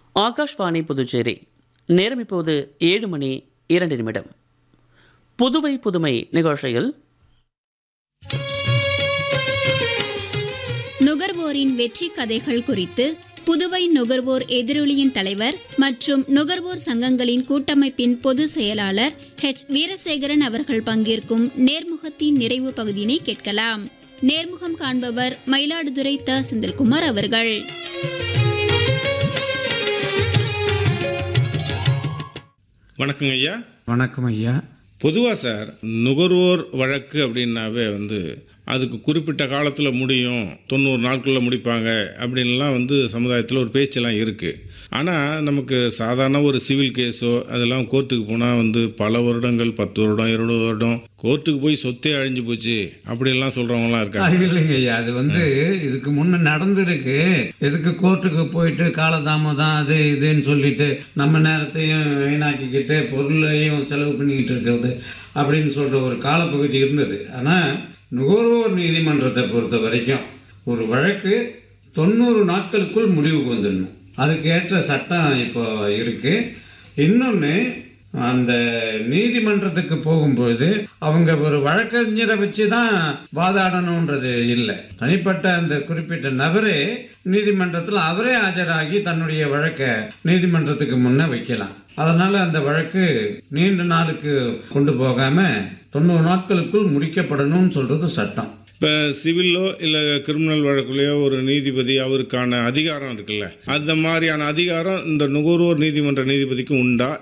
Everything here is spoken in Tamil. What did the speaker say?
ஆகாஷ்வாணி புதுச்சேரி. நேரம் இப்போது 7:02. புதுவை புதுமை நிகழ்ச்சியில் நுகர்வோரின் வெற்றி கதைகள் குறித்து புதுவை நுகர்வோர் எதிரொலியின் தலைவர் மற்றும் நுகர்வோர் சங்கங்களின் கூட்டமைப்பின் பொதுச் செயலாளர் H. வீரசேகரன் அவர்கள் பங்கேற்கும் நேர்முகத்தின் நிறைவு பகுதியினை கேட்கலாம். நேர்முகம் காண்பவர் மயிலாடுதுறை த. செந்தில்குமார் அவர்கள். வணக்கங்க ஐயா. வணக்கம் ஐயா. பொதுவாக சார், நுகர்வோர் வழக்கு அப்படின்னாவே அதுக்கு குறிப்பிட்ட காலத்தில் முடியும், 90 நாட்களில் முடிப்பாங்க அப்படின்லாம் சமுதாயத்தில் ஒரு பேச்செல்லாம் இருக்குது. ஆனால் நமக்கு சாதாரண ஒரு சிவில் கேஸோ அதெல்லாம் கோர்ட்டுக்கு போனால் பல வருடங்கள், 10 வருடம் 20 வருடம் கோர்ட்டுக்கு போய் சொத்தே அழிஞ்சு போச்சு அப்படின்லாம் சொல்கிறவங்களாம் இருக்காங்க. இல்லைங்க ஐயா, அது இதுக்கு முன்னே நடந்திருக்கு. எதுக்கு கோர்ட்டுக்கு போயிட்டு காலதாமதம் அது இதுன்னு சொல்லிட்டு நம்ம நேரத்தையும் வீணாக்கிக்கிட்டு பொருளையும் செலவு பண்ணிக்கிட்டு இருக்கிறது அப்படின்னு சொல்கிற ஒரு காலப்பகுதி இருந்தது. ஆனால் நுகர்வோர் நீதிமன்றத்தை பொறுத்த வரைக்கும் ஒரு வழக்கு 90 நாட்களுக்குள் முடிவுக்கு வந்துடணும். அதுக்கு ஏற்ற சட்டம் இப்போ இருக்குது. இன்னொன்று, அந்த நீதிமன்றத்துக்கு போகும்பொழுது அவங்க ஒரு வழக்கறிஞரை வச்சு தான் வாதாடணுன்றது இல்லை. தனிப்பட்ட அந்த குறிப்பிட்ட நபரே நீதிமன்றத்தில் அவரே ஆஜராகி தன்னுடைய வழக்கை நீதிமன்றத்துக்கு முன்னே வைக்கலாம். அதனால் அந்த வழக்கு நீண்ட நாளுக்கு கொண்டு போகாமல் 90 நாட்களுக்குள் முடிக்கப்படணும்னு சொல்கிறது சட்டம். இப்போ சிவிலோ இல்லை கிரிமினல் வழக்குலையோ ஒரு நீதிபதி அவருக்கான அதிகாரம் இருக்குல்ல, அந்த மாதிரியான அதிகாரம் இந்த நுகர்வோர் நீதிமன்ற நீதிபதிக்கு உண்டா,